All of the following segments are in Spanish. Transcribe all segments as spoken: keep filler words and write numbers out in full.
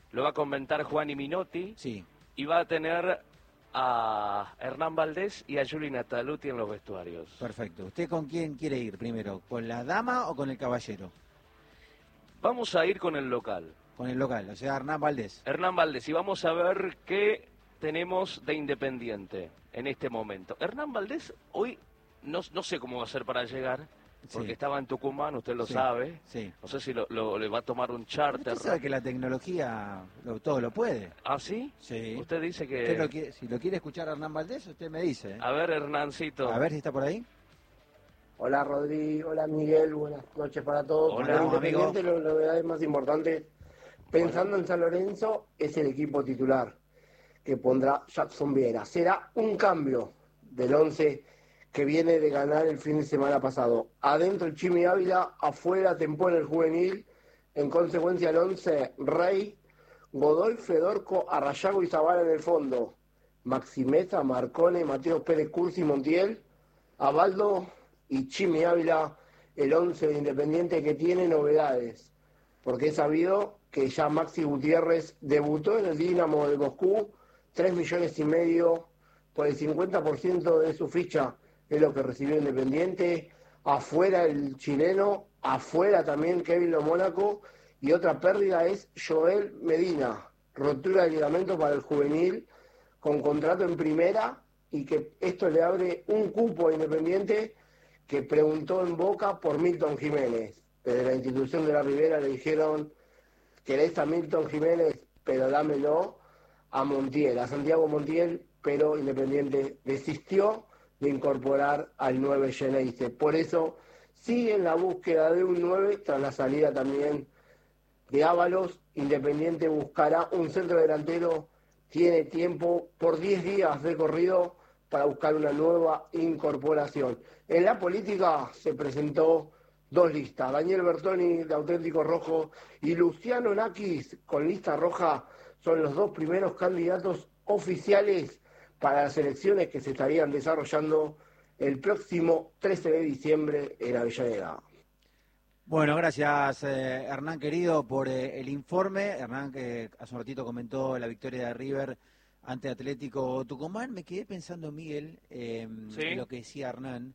lo va a comentar Juan y Minotti. Sí. Y va a tener a Hernán Valdés y a Juli Nataluti en los vestuarios. Perfecto. ¿Usted con quién quiere ir primero? ¿Con la dama o con el caballero? Vamos a ir con el local. Con el local, o sea, Hernán Valdés. Hernán Valdés, y vamos a ver qué tenemos de Independiente en este momento. Hernán Valdés hoy no, no sé cómo va a ser para llegar, porque sí. estaba en Tucumán, usted lo sí. sabe. Sí. No sé si lo, lo, le va a tomar un charter. Usted sabe que la tecnología lo, todo lo puede. ¿Ah, sí? Sí. Usted dice que... Usted lo quiere, si lo quiere escuchar a Hernán Valdés, usted me dice. ¿eh? A ver, Hernancito. A ver si está por ahí. Hola, Rodri. Hola, Miguel. Buenas noches para todos. Hola, para Independiente, la novedad más importante, pensando en San Lorenzo, es el equipo titular que pondrá Jackson Viera. Será un cambio del once que viene de ganar el fin de semana pasado. Adentro el Chimi Ávila, afuera Tempón el juvenil, en consecuencia el once Rey, Godoy, Fedorco, Arrayago y Zavala en el fondo. Maximeza, Marcone, Mateo Pérez Cursi, Montiel, Abaldo y Chimi Ávila, el once de Independiente que tiene novedades. Porque he sabido que ya Maxi Gutiérrez debutó en el Dinamo de Moscú, tres millones y medio por el cincuenta por ciento de su ficha es lo que recibió Independiente. Afuera el chileno, afuera también Kevin Lo Mónaco, y otra pérdida es Joel Medina, rotura de ligamento para el juvenil con contrato en primera, y que esto le abre un cupo a Independiente, que preguntó en Boca por Milton Jiménez. Desde la institución de la Ribera le dijeron: querés a Milton Jiménez, pero dámelo a Montiel, a Santiago Montiel, pero Independiente desistió de incorporar al nueve Geneise. Por eso sigue en la búsqueda de un nueve, tras la salida también de Ábalos. Independiente buscará un centro delantero, tiene tiempo por diez días de corrido para buscar una nueva incorporación. En la política se presentó dos listas: Daniel Bertoni, de Auténtico Rojo, y Luciano Nakis, con lista roja, son los dos primeros candidatos oficiales para las elecciones que se estarían desarrollando el próximo trece de diciembre en Avellaneda. Bueno, gracias eh, Hernán querido por eh, el informe. Hernán, que hace un ratito comentó la victoria de River ante Atlético Tucumán. Me quedé pensando, Miguel, eh, ¿sí? en lo que decía Hernán,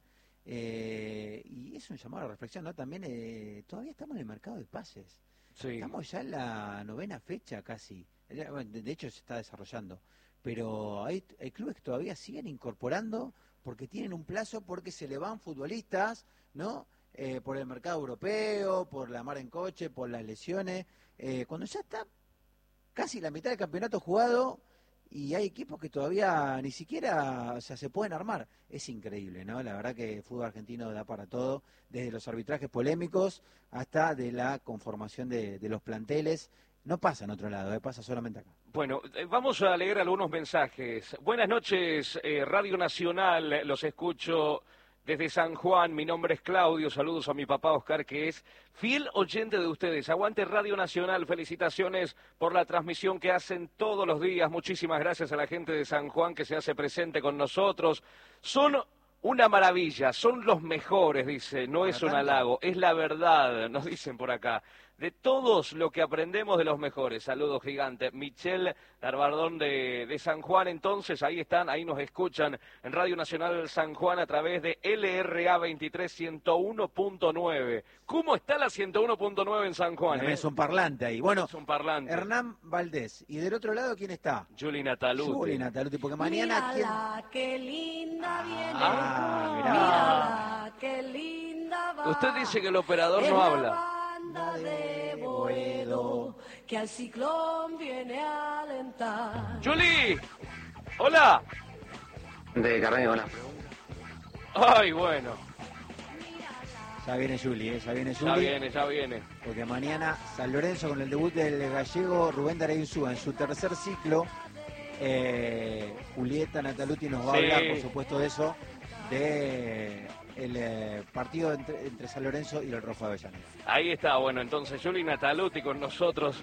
eh, y es un llamado a la reflexión, ¿no? También eh, todavía estamos en el mercado de pases. Sí. Estamos ya en la novena fecha casi. De hecho se está desarrollando. Pero hay, hay clubes que todavía siguen incorporando porque tienen un plazo, porque se le van futbolistas, ¿no? Eh, por el mercado europeo, por la mar en coche, por las lesiones. Eh, cuando ya está casi la mitad del campeonato jugado y hay equipos que todavía ni siquiera, o sea, se pueden armar. Es increíble, ¿no? La verdad que el fútbol argentino da para todo, desde los arbitrajes polémicos hasta de la conformación de, de los planteles. No pasa en otro lado, ¿eh? Pasa solamente acá. Bueno, eh, vamos a leer algunos mensajes. Buenas noches, eh, Radio Nacional, los escucho desde San Juan. Mi nombre es Claudio, saludos a mi papá Oscar, que es fiel oyente de ustedes. Aguante Radio Nacional, felicitaciones por la transmisión que hacen todos los días. Muchísimas gracias a la gente de San Juan que se hace presente con nosotros. Son una maravilla, son los mejores, dice, no es un halago, es la verdad, nos dicen por acá. De todos lo que aprendemos de los mejores. Saludos gigantes. Michelle Garbardón de, de San Juan, entonces, ahí están, ahí nos escuchan en Radio Nacional San Juan a través de L R A veintitrés ciento uno punto nueve. ¿Cómo está la ciento uno punto nueve en San Juan? Eh? Es un parlante ahí. Bueno, es un parlante. Hernán Valdés. ¿Y del otro lado quién está? Juli Nataluti. Juli Nataluti, porque mañana... Mírala, ¿quién? Qué linda viene. Ah, mirá. Mírala, qué linda va. Usted dice que el operador no habla. De Boedo, que al ciclón viene a alentar. ¡Juli! ¡Hola! De Carrera, hola. ¡Ay, bueno! Ya viene Juli, ¿eh? Ya viene Juli. Ya viene, ya viene. Porque mañana San Lorenzo, con el debut del gallego Rubén Darío Insúa en su tercer ciclo, eh, Julieta Nataluti nos va sí. a hablar, por supuesto, de eso, de... el eh, partido entre, entre San Lorenzo y el Rojo Avellaneda. Ahí está, bueno, entonces Juli Nataluti con nosotros,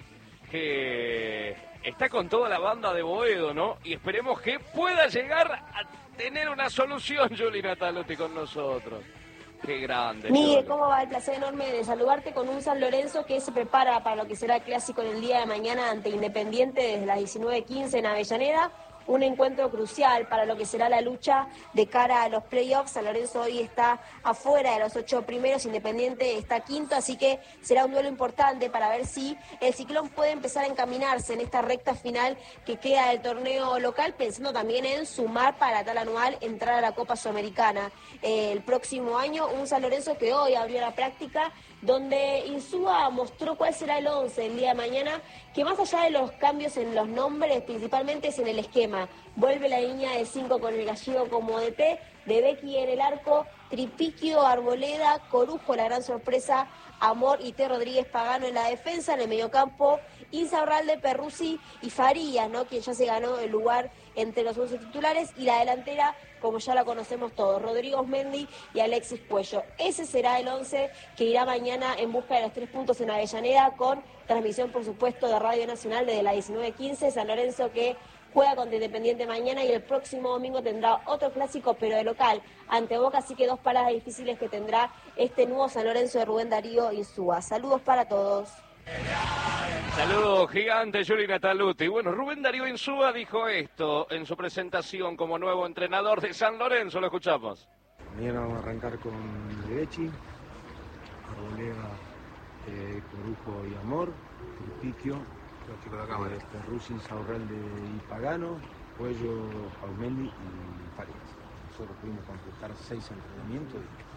que está con toda la banda de Boedo, ¿no? Y esperemos que pueda llegar a tener una solución Juli Nataluti con nosotros. Qué grande. Miguel, Cholo. ¿cómo va? El placer enorme de saludarte con un San Lorenzo que se prepara para lo que será el clásico en el día de mañana ante Independiente desde las diecinueve quince en Avellaneda. Un encuentro crucial para lo que será la lucha de cara a los playoffs. San Lorenzo hoy está afuera de los ocho primeros, Independiente está quinto, así que será un duelo importante para ver si el Ciclón puede empezar a encaminarse en esta recta final que queda del torneo local, pensando también en sumar para tal anual entrar a la Copa Sudamericana eh, el próximo año. Un San Lorenzo que hoy abrió la práctica, donde Insúa mostró cuál será el once el día de mañana, que más allá de los cambios en los nombres, principalmente es en el esquema. Vuelve la línea de cinco con el Gallego como D T, De Becky en el arco, Tripiquio, Arboleda, Corujo, la gran sorpresa, Amor y T. Rodríguez Pagano en la defensa, en el mediocampo, Insaurralde, Perruzzi y Farías, ¿no?, quien ya se ganó el lugar entre los once titulares, y la delantera, como ya la conocemos todos, Rodrigo Mendy y Alexis Puello. Ese será el once que irá mañana en busca de los tres puntos en Avellaneda, con transmisión, por supuesto, de Radio Nacional desde las diecinueve quince. San Lorenzo que juega contra Independiente mañana y el próximo domingo tendrá otro clásico, pero de local, ante Boca, así que dos paradas difíciles que tendrá este nuevo San Lorenzo de Rubén Darío Insúa. Saludos para todos. Saludos, gigante, Yuri Nataluti. Bueno, Rubén Darío Insúa dijo esto en su presentación como nuevo entrenador de San Lorenzo. Lo escuchamos. Mañana vamos a arrancar con Derechi, Arboleda, eh, Corujo y Amor, Tripiquio, eh, Perruzzi, Insaurralde y Pagano, Puello, Jaumendi y Farías. Nosotros pudimos completar seis entrenamientos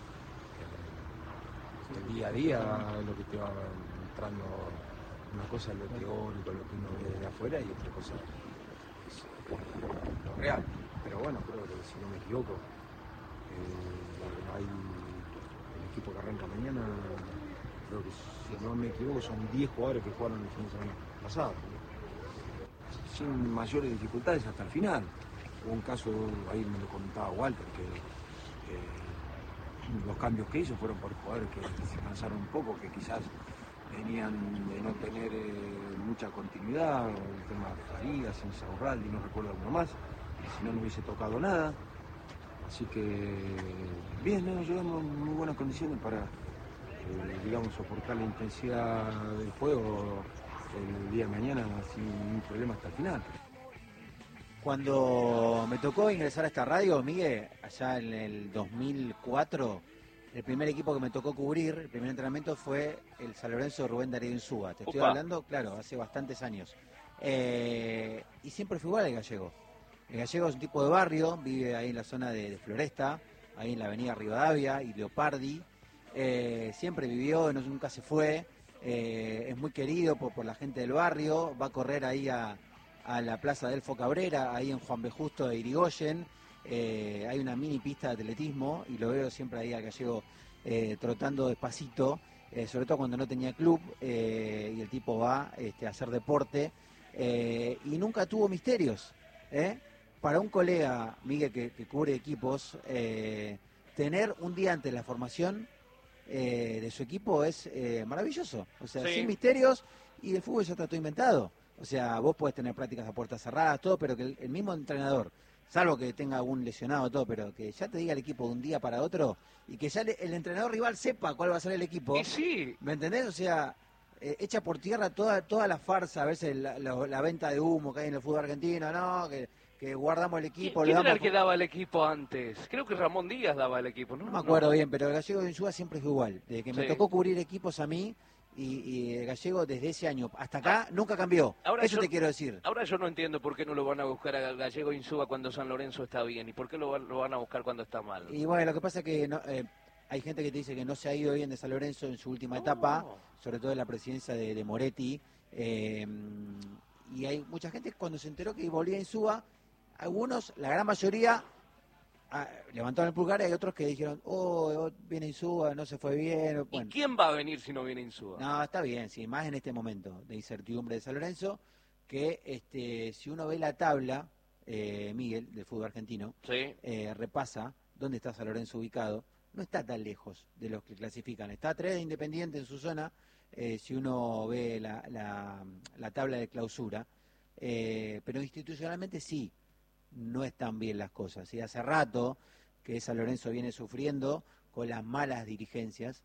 y eh, el día a día lo que te va entrando. Una cosa es lo teórico, lo que uno ve de afuera, y otra cosa es, es lo real. Pero bueno, creo que si no me equivoco, eh, hay el equipo que arranca mañana, creo que si no me equivoco son diez jugadores que jugaron el fin de semana pasado, sin mayores dificultades hasta el final. Hubo un caso, ahí me lo comentaba Walter, que eh, los cambios que hizo fueron por jugadores que se cansaron un poco, que quizás venían de no tener eh, mucha continuidad, el tema de Farías, Insaurralde, y no recuerdo alguno más, si no, no hubiese tocado nada. Así que, bien, ¿no? Llegamos en muy buenas condiciones para, eh, digamos, soportar la intensidad del juego el día de mañana sin ningún problema hasta el final. Cuando me tocó ingresar a esta radio, Miguel, allá en el dos mil cuatro, el primer equipo que me tocó cubrir, el primer entrenamiento fue el San Lorenzo de Rubén Darío Insúa. Te estoy Opa. hablando, claro, hace bastantes años. Eh, y siempre fue igual el Gallego. El Gallego es un tipo de barrio, vive ahí en la zona de, de Floresta, ahí en la avenida Rivadavia y Leopardi. Eh, siempre vivió, no, nunca se fue. Eh, es muy querido por, por la gente del barrio. Va a correr ahí a, a la Plaza Delfo Cabrera, ahí en Juan B. Justo de Irigoyen. Eh, hay una mini pista de atletismo y lo veo siempre ahí al Gallego eh, trotando despacito, eh, sobre todo cuando no tenía club, eh, y el tipo va este, a hacer deporte, eh, y nunca tuvo misterios. ¿eh? Para un colega, Miguel, que, que cubre equipos, eh, tener un día antes de la formación eh, de su equipo es eh, maravilloso. O sea, Sí. sin misterios, y el fútbol ya está todo inventado. O sea, vos podés tener prácticas a puertas cerradas, todo, pero que el, el mismo entrenador, salvo que tenga algún lesionado, todo, pero que ya te diga el equipo de un día para otro, y que ya le, el entrenador rival sepa cuál va a ser el equipo. Y sí. ¿Me entendés? O sea, eh, echa por tierra toda toda la farsa, a veces la, la, la venta de humo que hay en el fútbol argentino, ¿no? Que, que guardamos el equipo. ¿Quién le era damos... el que daba el equipo antes? Creo que Ramón Díaz daba el equipo, ¿no? No me acuerdo bien, pero el Gallego de Insúa siempre fue igual. Desde que me Sí. tocó cubrir equipos a mí, y, y el Gallego desde ese año hasta acá nunca cambió. Ahora Eso yo- te quiero decir. Ahora yo no entiendo por qué no lo van a buscar a Gallego Insúa cuando San Lorenzo está bien y por qué lo, van- lo van a buscar cuando está mal. Y bueno, lo que pasa es que no, eh, hay gente que te dice que no se ha ido bien de San Lorenzo en su última etapa, sobre todo en la presidencia de, de Moretti. Eh, y hay mucha gente que cuando se enteró que volvía Insúa, algunos, la gran mayoría, ah, levantaron el pulgar, y hay otros que dijeron, oh, oh, viene Insúa, no se fue bien. ¿Y Bueno, quién va a venir si no viene Insúa? no, está bien, sí, más en este momento de incertidumbre de San Lorenzo, que este, si uno ve la tabla, eh, Miguel, del fútbol argentino, Sí. eh, repasa dónde está San Lorenzo ubicado, no está tan lejos de los que clasifican. Está a tres de Independiente en su zona, eh, si uno ve la, la, la tabla de clausura, eh, pero institucionalmente sí, no están bien las cosas. Y hace rato que San Lorenzo viene sufriendo con las malas dirigencias.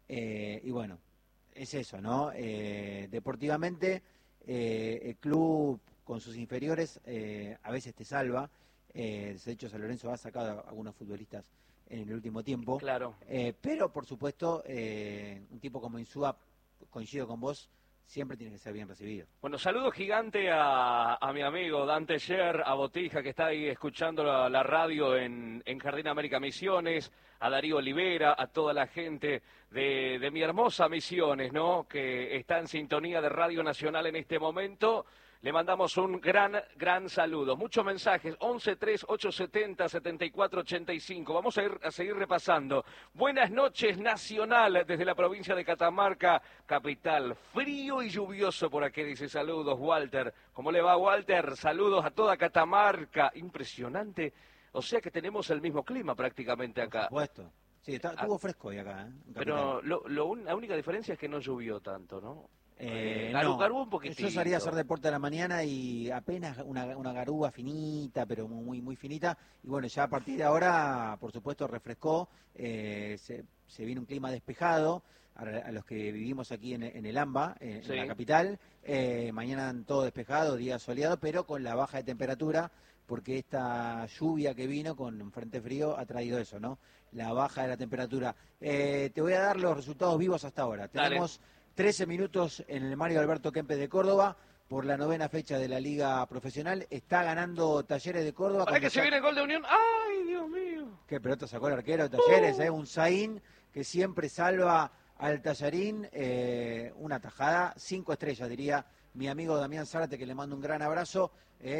Eh, y bueno, es eso, ¿no? Eh, deportivamente, eh, el club con sus inferiores eh, a veces te salva. Eh, de hecho, San Lorenzo ha sacado a algunos futbolistas en el último tiempo. Claro. Eh, pero, por supuesto, eh, un tipo como Insúa, coincido con vos, siempre tiene que ser bien recibido. Bueno, saludo gigante a, a mi amigo Dante Sher, a Botija, que está ahí escuchando la, la radio en, en Jardín América Misiones, a Darío Olivera, a toda la gente de, de mi hermosa Misiones, ¿no?, que está en sintonía de Radio Nacional en este momento. Le mandamos un gran, gran saludo. Muchos mensajes, once tres ocho setenta setenta y cuatro ochenta y cinco. Vamos a, ir, a seguir repasando. Buenas noches, Nacional, desde la provincia de Catamarca, capital. Frío y lluvioso por aquí, dice saludos, Walter. ¿Cómo le va, Walter? Saludos a toda Catamarca. Impresionante. O sea que tenemos el mismo clima prácticamente acá. Por supuesto. Sí, está, estuvo fresco hoy acá, ¿eh? En Pero Capital. lo, lo, la única diferencia es que no llovió tanto, ¿no? Eh, Garu- no, garúa un poquitito. yo salí a hacer deporte a la mañana y apenas una, una garúa finita, pero muy muy finita. Y bueno, ya a partir de ahora, por supuesto, refrescó. Eh, se, se viene un clima despejado a, a los que vivimos aquí en, en el AMBA, en, Sí. en la capital. Eh, mañana todo despejado, día soleado, pero con la baja de temperatura, porque esta lluvia que vino con un frente frío ha traído eso, ¿no? La baja de la temperatura. Eh, te voy a dar los resultados vivos hasta ahora. Dale. Tenemos trece minutos en el Mario Alberto Kempes de Córdoba por la novena fecha de la Liga Profesional. Está ganando Talleres de Córdoba. ¿Para con que se Sa- viene el gol de Unión? ¡Ay, Dios mío! Qué pelota sacó el arquero de Talleres, Uh. ¿eh? Un Zain que siempre salva al Tallarín. Eh, una tajada, cinco estrellas, diría mi amigo Damián Zárate, que le mando un gran abrazo.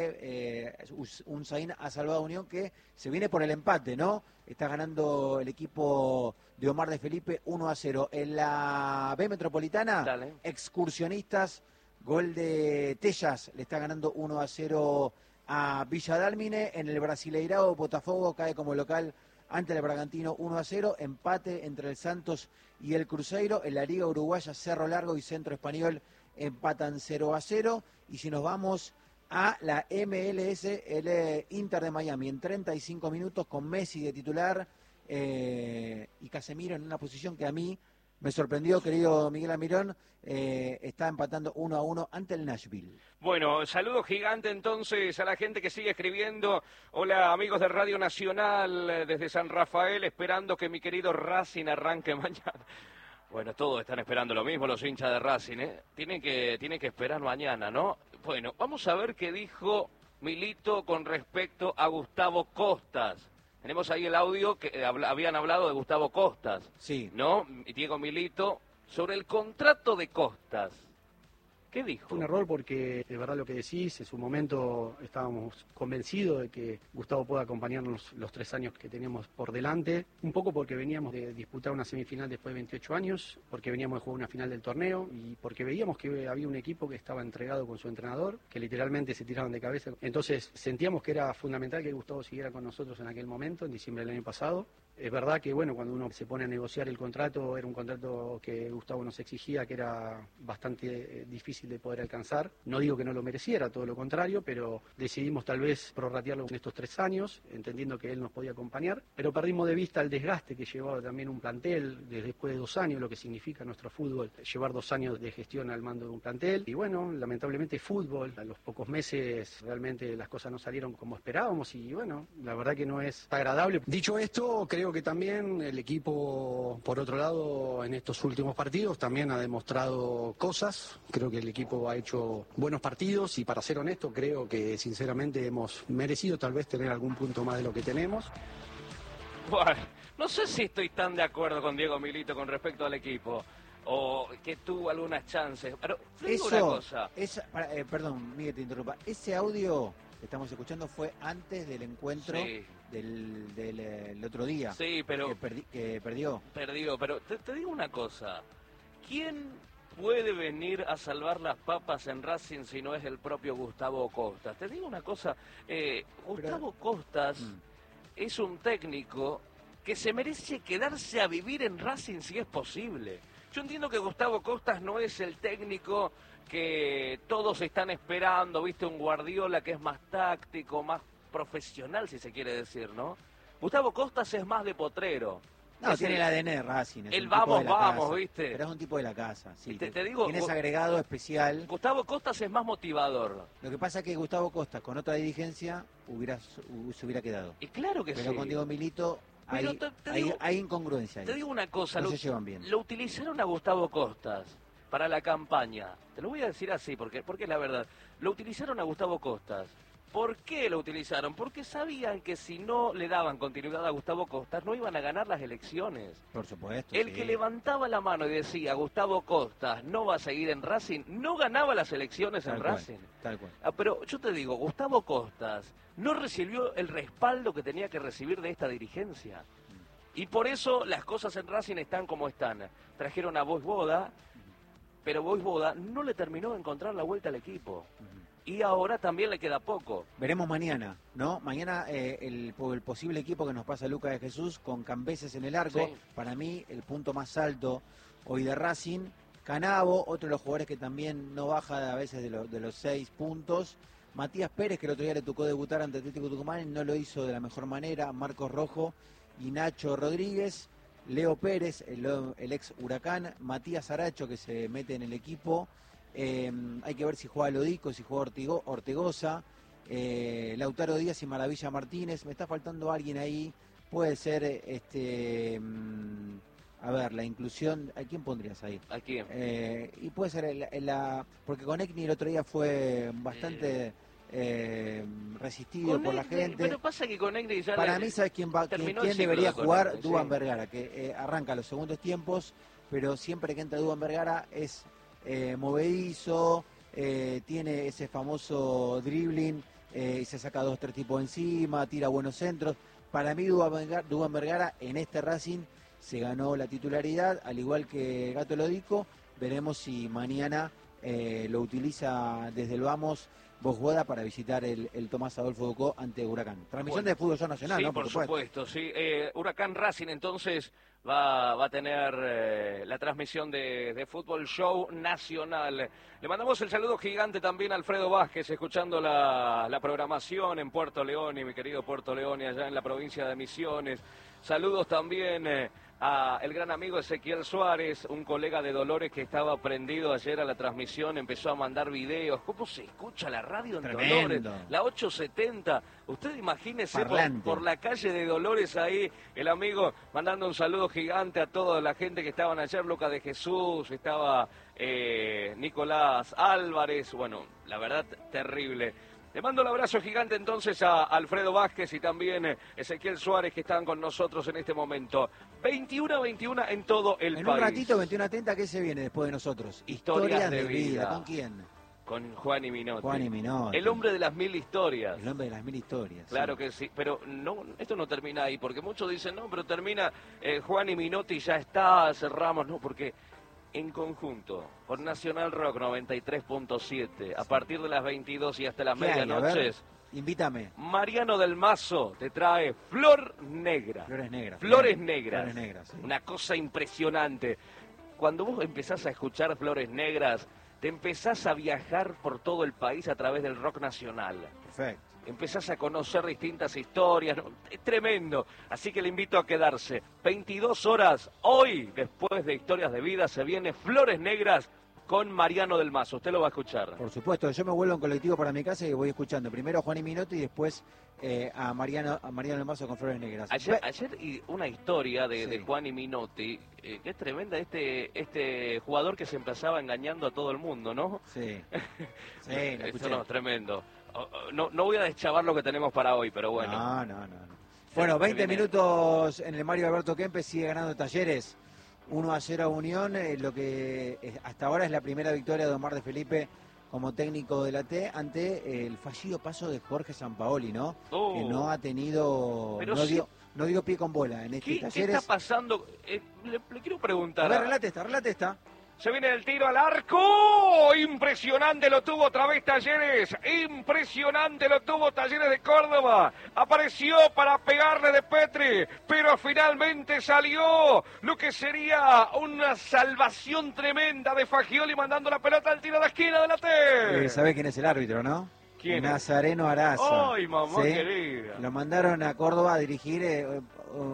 Eh, eh, un Zain ha salvado a Unión que se viene por el empate, ¿no? Está ganando el equipo de Omar de Felipe uno a cero. En la B Metropolitana, Dale. Excursionistas, gol de Tellas, le está ganando uno a cero a Villa Dálmine. En el Brasileirao, Botafogo cae como local ante el Bragantino uno a cero. Empate entre el Santos y el Cruzeiro. En la Liga Uruguaya, Cerro Largo y Centro Español empatan cero a cero. Y si nos vamos a la M L S, el Inter de Miami en treinta y cinco minutos con Messi de titular eh, y Casemiro en una posición que a mí me sorprendió, querido Miguel Almirón. Eh, está empatando uno a uno ante el Nashville. Bueno, saludo gigante entonces a la gente que sigue escribiendo. Hola, amigos de Radio Nacional, eh, desde San Rafael, esperando que mi querido Racing arranque mañana. Bueno, todos están esperando lo mismo, los hinchas de Racing, ¿eh? Tienen que, tienen que esperar mañana, ¿no? Bueno, vamos a ver qué dijo Milito con respecto a Gustavo Costas. Tenemos ahí el audio que eh, habla- habían hablado de Gustavo Costas, Sí. ¿no? Y Diego Milito sobre el contrato de Costas. ¿Qué dijo? Fue un error porque, de verdad lo que decís, en su momento estábamos convencidos de que Gustavo pueda acompañarnos los tres años que teníamos por delante, un poco porque veníamos de disputar una semifinal después de veintiocho años, porque veníamos de jugar una final del torneo y porque veíamos que había un equipo que estaba entregado con su entrenador, que literalmente se tiraron de cabeza. Entonces sentíamos que era fundamental que Gustavo siguiera con nosotros en aquel momento, en diciembre del año pasado. Es verdad que, bueno, cuando uno se pone a negociar el contrato, era un contrato que Gustavo nos exigía, que era bastante eh, difícil de poder alcanzar. No digo que no lo mereciera, todo lo contrario, pero decidimos tal vez prorratearlo en estos tres años, entendiendo que él nos podía acompañar, pero perdimos de vista el desgaste que llevaba también un plantel, desde después de dos años, lo que significa nuestro fútbol, llevar dos años de gestión al mando de un plantel. Y bueno, lamentablemente fútbol, a los pocos meses realmente las cosas no salieron como esperábamos y bueno, la verdad que no es agradable. Dicho esto, creo que también el equipo, por otro lado, en estos últimos partidos también ha demostrado cosas. Creo que el equipo ha hecho buenos partidos y, para ser honesto, creo que sinceramente hemos merecido tal vez tener algún punto más de lo que tenemos. Bueno, no sé si estoy tan de acuerdo con Diego Milito con respecto al equipo, o que tuvo algunas chances, pero te digo una Eso, cosa. esa- para- eh, perdón, Miguel, te interrumpa. Ese audio que estamos escuchando fue antes del encuentro Sí. del, del, eh, el otro día. Sí, pero que, perdi- que perdió. perdió, pero te, te digo una cosa, ¿quién puede venir a salvar las papas en Racing si no es el propio Gustavo Costas? Te digo una cosa, eh, Gustavo Costas Mm. es un técnico que se merece quedarse a vivir en Racing si es posible. Yo entiendo que Gustavo Costas no es el técnico que todos están esperando, viste, un Guardiola que es más táctico, más profesional, si se quiere decir, ¿no? Gustavo Costas es más de potrero, No, es tiene el, el A D N de Racing. Es el un vamos, tipo de la vamos, casa, ¿viste? Pero es un tipo de la casa, sí. Te, te digo, Tiene ese agregado especial. Gustavo Costas es más motivador. Lo que pasa es que Gustavo Costas, con otra dirigencia, hubiera, se hubiera quedado. Y claro que Pero sí. con Diego Milito hay, Pero te- te hay, digo- hay incongruencia ahí. Te digo una cosa, No lo, se llevan bien. lo utilizaron a Gustavo Costas para la campaña. Te lo voy a decir así, porque, porque es la verdad. Lo utilizaron a Gustavo Costas. ¿Por qué lo utilizaron? Porque sabían que si no le daban continuidad a Gustavo Costas, no iban a ganar las elecciones. Por supuesto. El sí. que levantaba la mano y decía, Gustavo Costas no va a seguir en Racing, no ganaba las elecciones Tal en cual, Racing. Tal cual. Ah, pero yo te digo, Gustavo Costas no recibió el respaldo que tenía que recibir de esta dirigencia. Y por eso las cosas en Racing están como están. Trajeron a Boys Boda, pero Boys Boda no le terminó de encontrar la vuelta al equipo. Y ahora también le queda poco. Veremos mañana, ¿no? Mañana eh, el, el posible equipo que nos pasa Lucas de Jesús con Cambeses en el arco. Sí. Para mí, el punto más alto hoy de Racing. Canavo, otro de los jugadores que también no baja a veces de, lo, de los seis puntos. Matías Pérez, que el otro día le tocó debutar ante Atlético Tucumán y no lo hizo de la mejor manera. Marcos Rojo y Nacho Rodríguez. Leo Pérez, el, el ex Huracán. Matías Aracho, que se mete en el equipo. Eh, hay que ver si juega Lodico, si juega Ortigo, Ortegoza, eh, Lautaro Díaz y Maravilla Martínez. Me está faltando alguien ahí. Puede ser, este, mm, a ver, la inclusión. ¿A quién pondrías ahí? ¿A quién? Eh, y puede ser, la, la, porque con Ecni el otro día fue bastante eh, eh, resistido Con por la Egni, gente. Pero pasa que con Egni ya Para le- mí, ¿sabes quién, va, quién, terminó quién el ciclo debería con jugar? Egni, Duván sí. Vergara, que eh, arranca los segundos tiempos, pero siempre que entra Duván Vergara es eh, movedizo, eh, tiene ese famoso dribbling, eh, y se saca dos, tres tipos encima, tira buenos centros. Para mí, Duván Vergara, Duván Vergara en este Racing se ganó la titularidad, al igual que Gato Lodico. Veremos si mañana eh, lo utiliza desde el Vamos Bosguada para visitar el, el Tomás Adolfo Ducó ante Huracán. Transmisión Bueno, de Fútbol Zona Nacional, sí, ¿no? por, supuesto. supuesto, sí. Eh, Huracán Racing entonces va, va a tener eh, la transmisión de, de Fútbol Show Nacional. Le mandamos el saludo gigante también a Alfredo Vázquez, escuchando la, la programación en Puerto León, y mi querido Puerto León, y allá en la provincia de Misiones. Saludos también eh, a el gran amigo Ezequiel Suárez, un colega de Dolores que estaba prendido ayer a la transmisión, empezó a mandar videos. ¿Cómo se escucha la radio en Tremendo. Dolores? La ochocientos setenta. Usted imagínese por, Parlante. por la calle de Dolores ahí, el amigo mandando un saludo gigante a toda la gente que estaban ayer, Lucas de Jesús, estaba eh, Nicolás Álvarez, bueno, la verdad, terrible. Le mando el abrazo gigante entonces a Alfredo Vázquez y también eh, Ezequiel Suárez, que están con nosotros en este momento. veintiuno a veintiuno en todo el En país. un ratito, veintiuno treinta, ¿qué se viene después de nosotros? Historias de vida. ¿Con quién? Con Juan y Minotti. Juan y Minotti. El hombre de las mil historias. El hombre de las mil historias. Claro sí. que sí, pero no, esto no termina ahí, porque muchos dicen, no, pero termina eh, Juan y Minotti, ya está, cerramos, no, porque en conjunto, por Nacional Rock noventa y tres punto siete, a partir de las veintidós y hasta las ¿Qué hay? A ver, medianoches, invítame. Mariano del Mazo te trae Flor Negra. Flores negras. Flores bien. negras. Flores negras, sí. Una cosa impresionante. Cuando vos empezás a escuchar Flores Negras, te empezás a viajar por todo el país a través del rock nacional. Perfecto. Empezás a conocer distintas historias, ¿no? Es tremendo, así que le invito a quedarse. veintidós horas, hoy, después de Historias de Vida, se viene Flores Negras con Mariano del Mazo. Usted lo va a escuchar. Por supuesto, yo me vuelvo en colectivo para mi casa y voy escuchando primero a Juan y Minotti y después eh, a Mariano a Mariano del Mazo con Flores negras. Ayer, Ve- ayer y una historia de, Sí. de Juan y Minotti, eh, que es tremenda, este este jugador que se empezaba engañando a todo el mundo, ¿no? Sí. Sí, la Eso escuché. no, tremendo. Oh, oh, No, no voy a deschavar lo que tenemos para hoy, pero bueno. No, no, no. no. Bueno, Se veinte viene- minutos en el Mario Alberto Kempes, sigue ganando Talleres. uno a cero a Unión, eh, lo que eh, hasta ahora es la primera victoria de Omar de Felipe como técnico de la T ante eh, el fallido paso de Jorge Sampaoli, ¿no? Oh. Que no ha tenido, Pero no, sí. dio, no dio pie con bola en este ¿Qué, qué Talleres. está pasando? Eh, le, le quiero A preguntar. ver, a- relate esta, relate esta. Se viene el tiro al arco. Impresionante lo tuvo otra vez Talleres. Impresionante lo tuvo Talleres de Córdoba. Apareció para pegarle de Petri, pero finalmente salió lo que sería una salvación tremenda de Fagioli mandando la pelota al tiro de la esquina de la T. Eh, ¿Sabés quién es el árbitro, no? ¿Quién es? Nazareno Araza. Ay, mamá ¿Sí? querida. Lo mandaron a Córdoba a dirigir eh, eh, en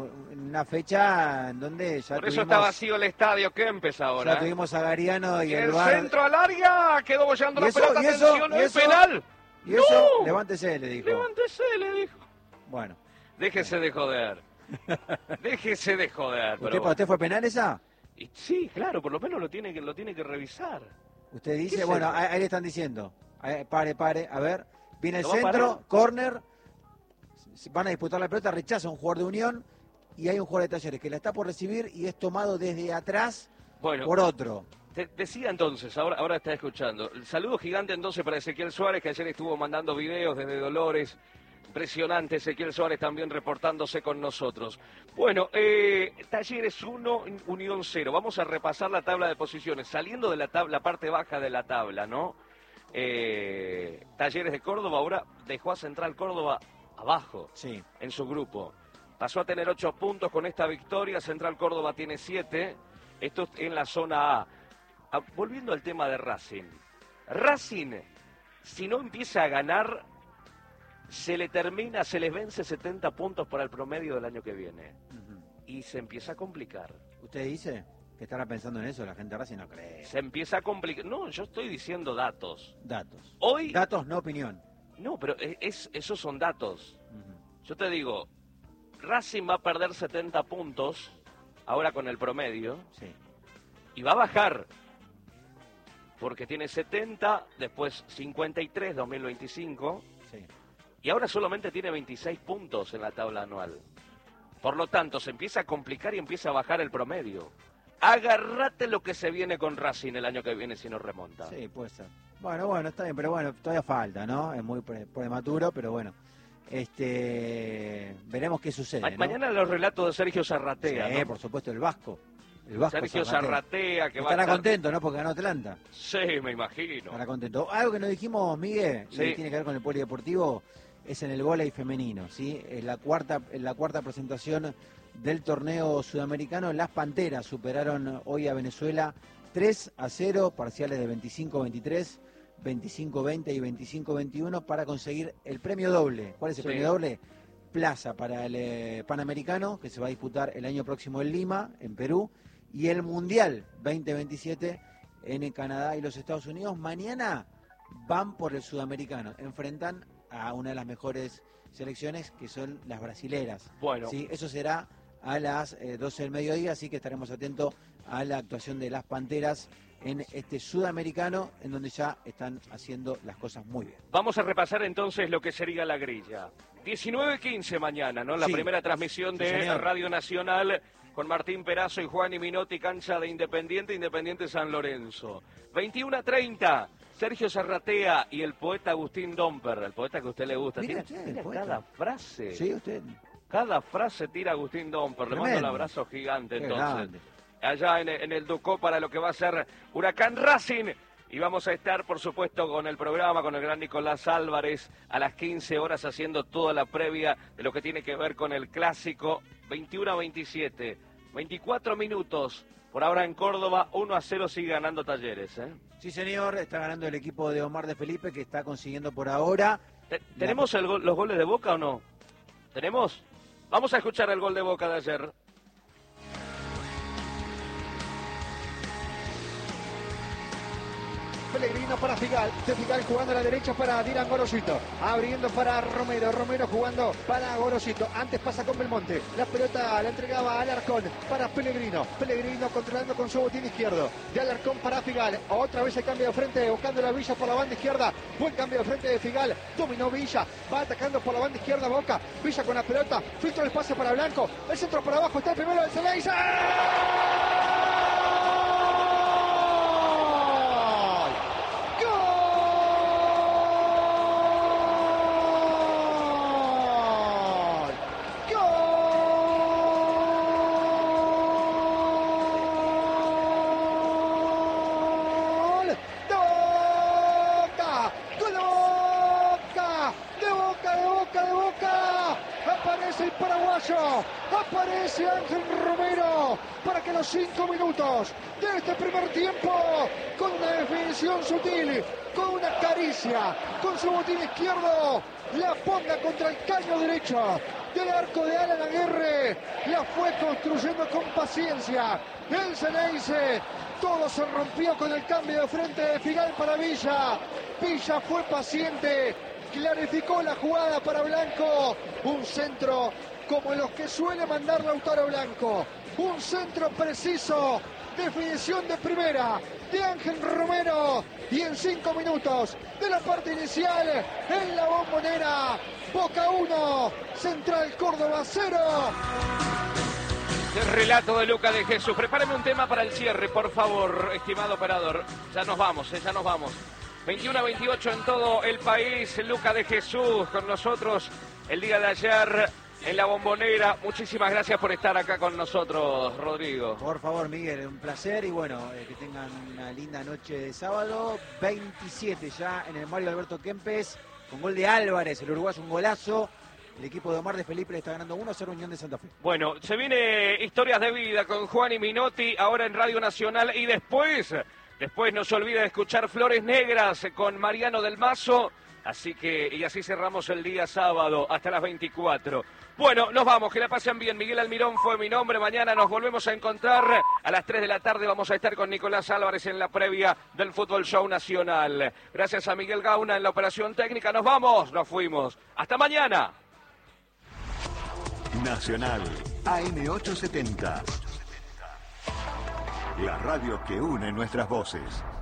una fecha en donde ya Por tuvimos, eso está vacío el estadio Kempes ahora. ya tuvimos a Gariano y, Y el el bar. centro al área, quedó bollando ¿Y la eso? pelota, ¿Y eso? atención, ¿Y es eso? penal. Y eso, ¡No! levántese, le dijo. Levántese, le dijo. Bueno. Déjese de joder. Déjese de joder. ¿Usted, Pero ¿Para usted fue penal esa? y sí, claro, por lo menos lo tiene que, lo tiene que revisar. Usted ¿Qué dice, es bueno, eso? ahí, ahí le están diciendo. Ahí, pare, pare, a ver. Viene el ¿Lo va a centro, parar? córner. Van a disputar la pelota, rechaza un jugador de Unión. Y hay un jugador de Talleres que la está por recibir y es tomado desde atrás Bueno, por otro. te decía entonces, ahora, ahora está escuchando. El saludo gigante entonces para Ezequiel Suárez, que ayer estuvo mandando videos desde Dolores. Impresionante, Ezequiel Suárez también reportándose con nosotros. Bueno, eh, Talleres uno, Unión cero. Vamos a repasar la tabla de posiciones. Saliendo de la tabla, la parte baja de la tabla, ¿no? Eh, Talleres de Córdoba ahora dejó a Central Córdoba abajo Sí. en su grupo. Pasó a tener ocho puntos con esta victoria. Central Córdoba tiene siete. Esto en la zona A. Ah, volviendo al tema de Racing. Racing, si no empieza a ganar, se le termina, se les vence setenta puntos para el promedio del año que viene. Ujú. Y se empieza a complicar. ¿Usted dice que estará pensando en eso? La gente de Racing no cree. Se empieza a complicar. No, yo estoy diciendo datos. Datos. Hoy. Datos, no opinión. No, pero es, es- esos son datos. Ujú. Yo te digo, Racing va a perder setenta puntos, ahora con el promedio, Sí. y va a bajar. Porque tiene setenta, después cincuenta y tres, dos mil veinticinco, Sí. y ahora solamente tiene veintiséis puntos en la tabla anual. Por lo tanto, se empieza a complicar y empieza a bajar el promedio. Agarrate lo que se viene con Racing el año que viene si no remonta. Sí, puede ser. Bueno, bueno, está bien, pero bueno, todavía falta, ¿no? Es muy pre- prematuro, pero bueno. Este, veremos qué sucede, Ma- ¿no? Mañana los relatos de Sergio Zarratea, Sí, ¿no? por supuesto, el Vasco. El Vasco Sergio Zarratea. Zarratea, que va a Estará estar... contento, ¿no? Porque ganó Atlanta. Sí, me imagino. Estará contento. Algo que nos dijimos, Miguel, Sí. y tiene que ver con el polideportivo, es en el vóley femenino, ¿sí? Es la cuarta, en la cuarta presentación del torneo sudamericano. Las Panteras superaron hoy a Venezuela tres a cero, parciales de veinticinco a veintitrés, veinticinco a veinte y veinticinco a veintiuno para conseguir el premio doble. ¿Cuál es el Sí. premio doble? Plaza para el eh, Panamericano, que se va a disputar el año próximo en Lima, en Perú, y el Mundial veinte veintisiete en Canadá y los Estados Unidos. Mañana van por el Sudamericano, enfrentan a una de las mejores selecciones, que son las brasileras. Bueno. ¿Sí? Eso será a las eh, doce del mediodía, así que estaremos atentos a la actuación de las Panteras en este Sudamericano, en donde ya están haciendo las cosas muy bien. Vamos a repasar entonces lo que sería la grilla. diecinueve quince mañana, ¿no? La Sí. primera transmisión Sí, de señor. Radio Nacional con Martín Perazo y Juan y Minotti, cancha de Independiente, Independiente San Lorenzo. veintiuno treinta, Sergio Zarratea y el poeta Agustín Domper, el poeta que a usted le gusta. Mire Tira- usted, tira el poeta. cada frase. Sí, usted. Cada frase tira Agustín Domper. Le mando un Tremendo. abrazo gigante Qué entonces. grande. Allá en, en el Ducó para lo que va a ser Huracán Racing. Y vamos a estar, por supuesto, con el programa, con el gran Nicolás Álvarez, a las quince horas haciendo toda la previa de lo que tiene que ver con el clásico. veintiuno a veintisiete, veinticuatro minutos. Por ahora en Córdoba, uno a cero sigue ganando Talleres. ¿eh? Sí, señor, está ganando el equipo de Omar de Felipe, que está consiguiendo por ahora. Te- ¿Tenemos el gol- los goles de Boca o no? ¿Tenemos? Vamos a escuchar el gol de Boca de ayer. Pellegrino para Figal, de Figal jugando a la derecha para Dylan Gorosito, abriendo para Romero, Romero jugando para Gorosito, antes pasa con Belmonte, la pelota la entregaba a Alarcón para Pellegrino, Pellegrino controlando con su botín izquierdo, de Alarcón para Figal, otra vez el cambio de frente, buscando la Villa por la banda izquierda, buen cambio de frente de Figal, dominó Villa, va atacando por la banda izquierda Boca, Villa con la pelota, filtro el pase para Blanco, el centro para abajo, está el primero del Celeste. Aparece el paraguayo. Aparece Ángel Romero para que los cinco minutos de este primer tiempo, con una definición sutil, con una caricia, con su botín izquierdo, la ponga contra el caño derecho del arco de Alan Aguirre. La fue construyendo con paciencia el Ceneice. Todo se rompió con el cambio de frente de Figal para Villa. Villa fue paciente, clarificó la jugada para Blanco. Un centro como los que suele mandar Lautaro Blanco. Un centro preciso, definición de primera de Ángel Romero. Y en cinco minutos de la parte inicial, en la Bombonera, Boca uno, Central Córdoba cero. El relato de Luca de Jesús. Prepárame un tema para el cierre, por favor, estimado operador. Ya nos vamos, eh, ya nos vamos. veintiuno a veintiocho en todo el país. Luca de Jesús con nosotros el día de ayer en la Bombonera. Muchísimas gracias por estar acá con nosotros, Rodrigo. Por favor, Miguel, un placer y bueno, eh, que tengan una linda noche de sábado. veintisiete ya en el Mario Alberto Kempes, con gol de Álvarez, el uruguayo, un golazo. El equipo de Omar de Felipe le está ganando uno a cero Unión de Santa Fe. Bueno, se viene Historias de Vida con Juan y Minotti, ahora en Radio Nacional. Y después, después no se olvide de escuchar Flores Negras con Mariano del Mazo. Así que, y así cerramos el día sábado hasta las veinticuatro. Bueno, nos vamos, que la pasen bien. Miguel Almirón fue mi nombre. Mañana nos volvemos a encontrar a las tres de la tarde. Vamos a estar con Nicolás Álvarez en la previa del Fútbol Show Nacional. Gracias a Miguel Gauna en la operación técnica. Nos vamos, nos fuimos. Hasta mañana. Nacional A M ochocientos setenta. La radio que une nuestras voces.